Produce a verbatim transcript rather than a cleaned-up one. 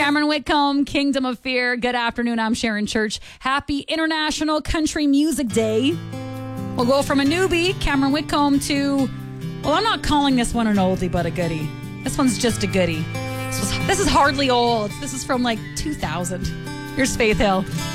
Cameron Whitcomb, Kingdom of Fear. Good afternoon. I'm Sharon Church. Happy International Country Music Day. We'll go from a newbie, Cameron Whitcomb, to, well, I'm not calling this one an oldie but a goodie. This one's just a goodie. This, was, this is hardly old. This is from like two thousand. Here's Faith Hill.